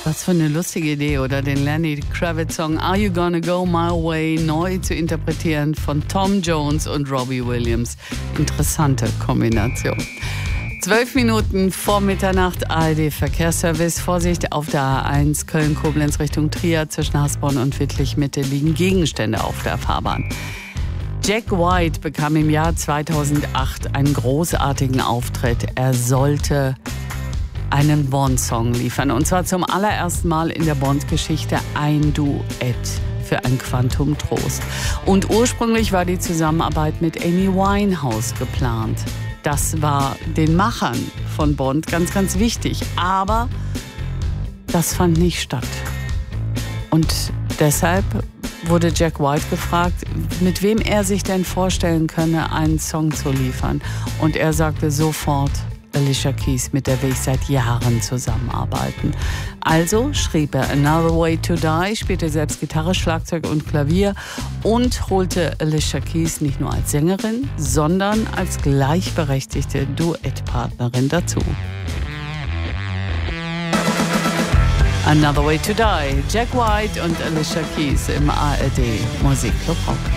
Was für eine lustige Idee, oder? Den Lenny Kravitz-Song Are You Gonna Go My Way neu zu interpretieren von Tom Jones und Robbie Williams. Interessante Kombination. 12 Minuten vor Mitternacht, ARD Verkehrsservice. Vorsicht auf der A1 Köln-Koblenz Richtung Trier. Zwischen Hasborn und Wittlich-Mitte liegen Gegenstände auf der Fahrbahn. Jack White bekam im Jahr 2008 einen großartigen Auftritt. Er sollte einen Bond-Song liefern. Und zwar zum allerersten Mal in der Bond-Geschichte ein Duett für ein Quantum Trost. Und ursprünglich war die Zusammenarbeit mit Amy Winehouse geplant. Das war den Machern von Bond ganz, ganz wichtig. Aber das fand nicht statt. Und deshalb wurde Jack White gefragt, mit wem er sich denn vorstellen könne, einen Song zu liefern. Und er sagte sofort, Alicia Keys, mit der will ich seit Jahren zusammenarbeiten. Also schrieb er Another Way to Die, spielte selbst Gitarre, Schlagzeug und Klavier und holte Alicia Keys nicht nur als Sängerin, sondern als gleichberechtigte Duettpartnerin dazu. Another Way to Die, Jack White und Alicia Keys im ARD Musikclub Rock.